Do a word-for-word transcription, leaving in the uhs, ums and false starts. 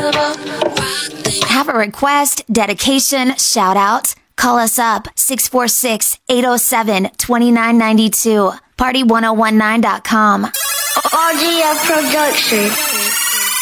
Have a request, dedication, shout out? Call us up six four six, eight oh seven, two nine nine two. party ten nineteen dot com. R G F Production.